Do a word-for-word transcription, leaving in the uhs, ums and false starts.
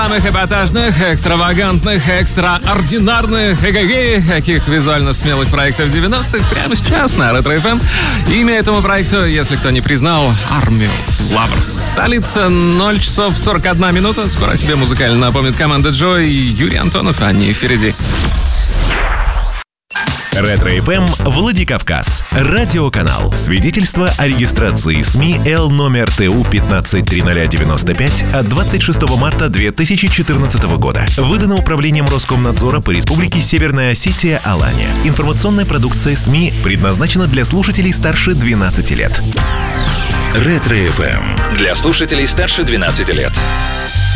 самых эпатажных, экстравагантных, экстраординарных, эгэгэй, каких визуально смелых проектов девяностых прямо сейчас на Ретро эф эм. Имя этому проекту, если кто не признал, Army of Lovers. Столица, ноль часов сорок одна минута. Скоро о себе музыкально напомнит команда Джо и Юрий Антонов, а не впереди. Ретро эф эм Владикавказ. Радиоканал. Свидетельство о регистрации СМИ Л номер Т У пятнадцать триста девяносто пять от двадцать шестого марта две тысячи четырнадцатого года. Выдано Управлением Роскомнадзора по Республике Северная Осетия Алания. Информационная продукция СМИ предназначена для слушателей старше двенадцати лет. Ретро эф эм. Для слушателей старше двенадцати лет.